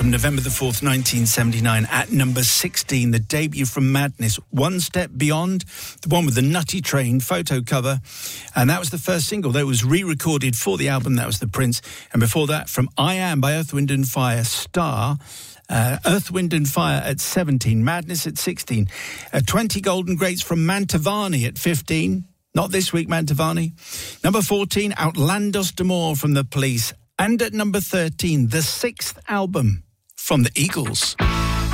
November the 4th, 1979, at number 16, the debut from Madness, One Step Beyond, the one with the Nutty Train photo cover. And that was the first single that was re-recorded for the album. That was The Prince. And before that, from I Am by Earth, Wind and Fire, Star. Earth, Wind and Fire at 17, Madness at 16. 20 Golden Greats from Mantovani at 15. Not this week, Mantovani. Number 14, Outlandos d'Amour from The Police. And at number 13, the 6th album from the Eagles.